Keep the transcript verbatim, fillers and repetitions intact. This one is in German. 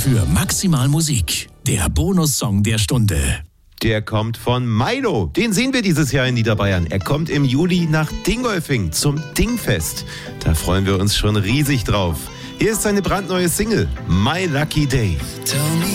für Maximal Musik. Der Bonussong der Stunde. Der kommt von Milo. Den sehen wir dieses Jahr in Niederbayern. Er kommt im Juli nach Dingolfing zum Dingfest. Da freuen wir uns schon riesig drauf. Hier ist seine brandneue Single, My Lucky Day. Tell me